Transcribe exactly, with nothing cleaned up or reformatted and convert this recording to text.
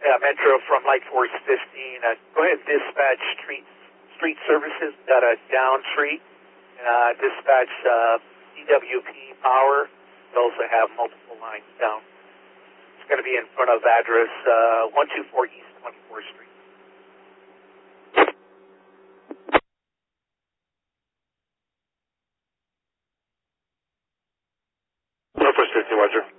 Yeah, Metro from Light Force fifteen. Uh, go ahead, dispatch street street services. Got a down street. Uh, dispatch uh, D W P power. We also have multiple lines down. It's going to be in front of address uh, one two four East twenty-fourth Street. Northwest fifteen, Roger.